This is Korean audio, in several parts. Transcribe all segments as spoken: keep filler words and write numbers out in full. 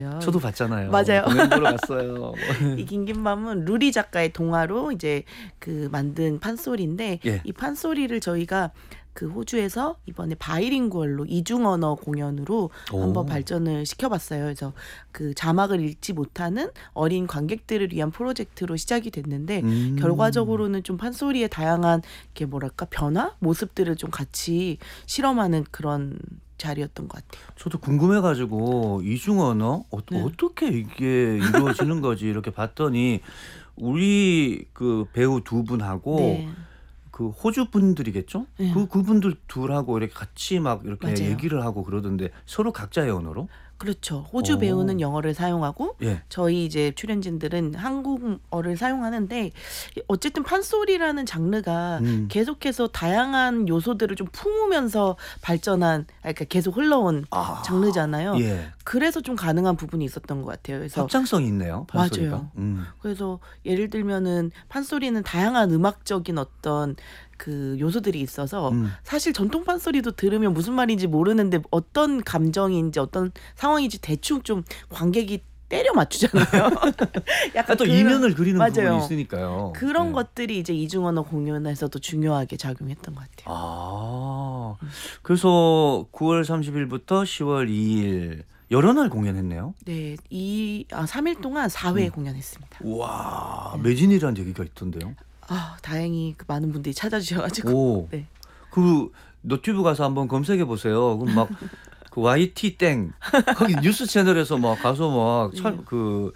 저도 봤잖아요. 맞아요. 공연 보러 갔어요. 이 긴긴밤은 루리 작가의 동화로 이제 그 만든 판소리인데 예. 이 판소리를 저희가 그 호주에서 이번에 바이링구얼로 이중 언어 공연으로 오. 한번 발전을 시켜봤어요. 그래서 그 자막을 읽지 못하는 어린 관객들을 위한 프로젝트로 시작이 됐는데 음. 결과적으로는 좀 판소리의 다양한 이렇게 뭐랄까 변화 모습들을 좀 같이 실험하는 그런 자리였던 것 같아요. 저도 궁금해가지고 이중 언어 어, 네. 어떻게 이게 이루어지는 거지 이렇게 봤더니 우리 그 배우 두 분하고 네. 그 호주 분들이겠죠? 네. 그 그분들 둘하고 이렇게 같이 막 이렇게 맞아요. 얘기를 하고 그러던데 서로 각자의 언어로? 그렇죠. 호주 오. 배우는 영어를 사용하고 예. 저희 이제 출연진들은 한국어를 사용하는데 어쨌든 판소리라는 장르가 음. 계속해서 다양한 요소들을 좀 품으면서 발전한 그러니까 계속 흘러온 아. 장르잖아요. 예. 그래서 좀 가능한 부분이 있었던 것 같아요. 그래서 확장성이 있네요. 판소리가. 맞아요. 음. 그래서 예를 들면은 판소리는 다양한 음악적인 어떤 그 요소들이 있어서 음. 사실 전통 판소리도 들으면 무슨 말인지 모르는데 어떤 감정인지 어떤 상황인지 대충 좀 관객이 때려 맞추잖아요. 약간 아, 또 그런- 이면을 그리는 맞아요. 부분이 있으니까요. 그런 네. 것들이 이제 이중언어 공연에서도 중요하게 작용했던 것 같아요. 아, 그래서 구월 삼십일부터 시월 이일 여러 날 공연했네요. 네, 이 아, 삼 일 동안 사 회 음. 공연했습니다. 우와, 매진이라는 얘기가 있던데요. 아, 다행히 그 많은 분들이 찾아주셔가지고. 오, 네. 그 너튜브 가서 한번 검색해 보세요. 그럼 막 그 와이티 땡 거기 뉴스 채널에서 막 가서 네. 막 그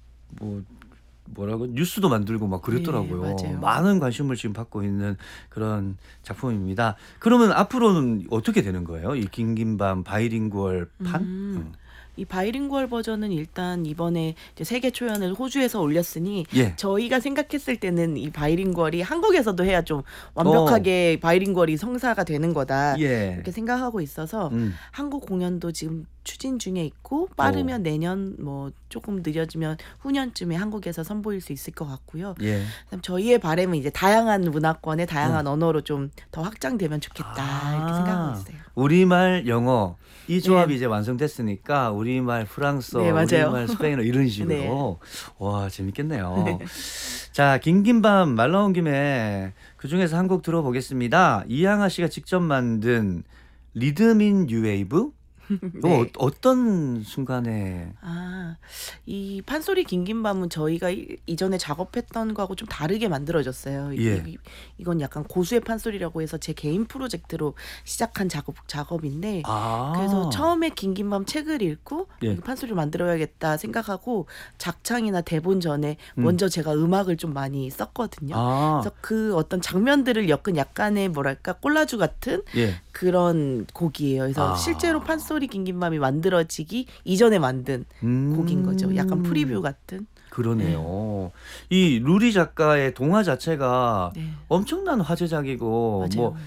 뭐 뭐라고 뉴스도 만들고 막 그랬더라고요. 네, 맞아요. 많은 관심을 지금 받고 있는 그런 작품입니다. 그러면 앞으로는 어떻게 되는 거예요? 이 긴긴밤 바이링구얼 판? 음. 음. 이 바이링구얼 버전은 일단 이번에 이제 세계 초연을 호주에서 올렸으니 예. 저희가 생각했을 때는 이 바이링구얼이 한국에서도 해야 좀 완벽하게 바이링구얼이 성사가 되는 거다 예. 이렇게 생각하고 있어서 음. 한국 공연도 지금 추진 중에 있고 빠르면 오. 내년 뭐 조금 늦어지면 후년쯤에 한국에서 선보일 수 있을 것 같고요. 예. 그다음 저희의 바람은 이제 다양한 문화권의 다양한 언어로 좀 더 확장되면 좋겠다 이렇게 아. 생각하고 있어요. 우리말, 영어 이 조합이 네. 이제 완성됐으니까 우리말, 프랑스어, 네, 맞아요. 우리말, 스페인어 이런 식으로. 네. 와, 재밌겠네요. 자, 긴긴밤 말 나온 김에 그 중에서 한 곡 들어보겠습니다. 이양아 씨가 직접 만든 리듬인 뉴웨이브? 이거 네. 어, 어떤 순간에? 아, 이 판소리 긴긴밤은 저희가 이- 이전에 작업했던 거하고 좀 다르게 만들어졌어요. 이- 예. 이, 이건 약간 고수의 판소리라고 해서 제 개인 프로젝트로 시작한 작업 작업인데 아. 그래서 처음에 긴긴밤 책을 읽고 예. 이거 판소리를 만들어야겠다 생각하고 작창이나 대본 전에 음. 먼저 제가 음악을 좀 많이 썼거든요. 아. 그래서 그 어떤 장면들을 엮은 약간의 뭐랄까 콜라주 같은 예. 그런 곡이에요. 그래서 아. 실제로 판소리 긴긴밤이 만들어지기 이전에 만든 음. 곡인 거죠. 약간 프리뷰 같은. 그러네요. 이 루리 작가의 동화 자체가 네. 엄청난 화제작이고 맞아요. 뭐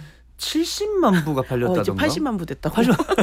칠십만 부가 어, 이제 팔렸다던가. 팔십만 부 됐다고.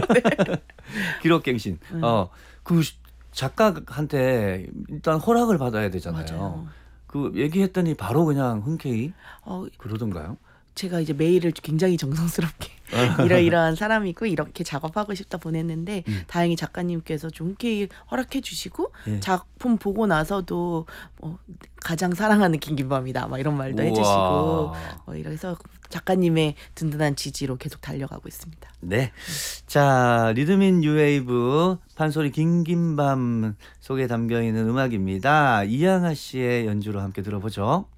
기록갱신. 음. 어, 그 시- 작가한테 일단 허락을 받아야 되잖아요. 맞아요. 그 얘기했더니 바로 그냥 흔쾌히 어, 그러던가요? 제가 이제 메일을 굉장히 정성스럽게 이러이러한 사람이고 이렇게 작업하고 싶다 보냈는데 음. 다행히 작가님께서 좀 흔쾌히 허락해 주시고 예. 작품 보고 나서도 뭐 가장 사랑하는 긴긴밤이다 막 이런 말도 우와. 해주시고 뭐 이래서 작가님의 든든한 지지로 계속 달려가고 있습니다. 네. 자, 리듬인 뉴웨이브 판소리 긴긴밤 속에 담겨 있는 음악입니다. 이양아 씨의 연주로 함께 들어보죠.